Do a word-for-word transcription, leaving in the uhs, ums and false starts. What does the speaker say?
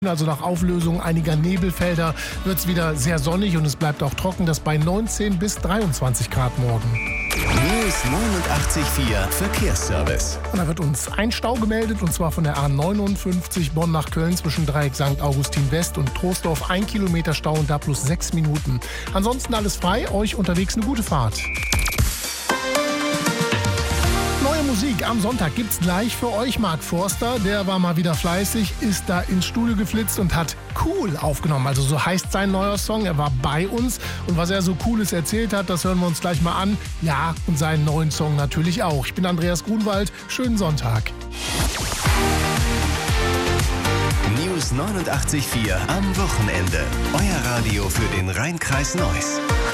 Also nach Auflösung einiger Nebelfelder wird es wieder sehr sonnig und es bleibt auch trocken, das bei neunzehn bis dreiundzwanzig Grad morgen. News neunundachtzig Komma vier Verkehrsservice. Und da wird uns ein Stau gemeldet, und zwar von der A neunundfünfzig Bonn nach Köln zwischen Dreieck Sankt Augustin West und Troisdorf. Ein Kilometer Stau und da plus sechs Minuten. Ansonsten alles frei, euch unterwegs eine gute Fahrt. Neue Musik am Sonntag gibt's gleich für euch. Mark Forster, der war mal wieder fleißig, ist da ins Studio geflitzt und hat Cool aufgenommen. Also so heißt sein neuer Song. Er war bei uns und was er so Cooles erzählt hat, das hören wir uns gleich mal an. Ja, und seinen neuen Song natürlich auch. Ich bin Andreas Grunwald. Schönen Sonntag. News neunundachtzig Komma vier am Wochenende. Euer Radio für den Rhein-Kreis Neuss.